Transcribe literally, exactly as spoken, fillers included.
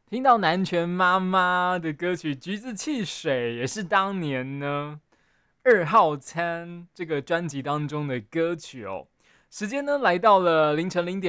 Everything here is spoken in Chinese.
听到南拳妈妈的歌曲《橘子汽水》，也是当年呢二号餐这个专辑当中的歌曲哦。时间呢来到了凌晨零点